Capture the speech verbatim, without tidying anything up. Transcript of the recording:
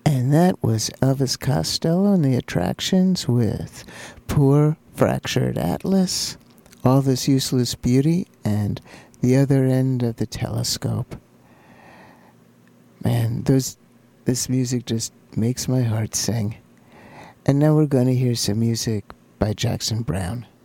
And that was Elvis Costello and the Attractions with Poor Fractured Atlas, All This Useless Beauty, and The Other End of the Telescope. Man, those this music just makes my heart sing. And now we're going to hear some music by Jackson Browne.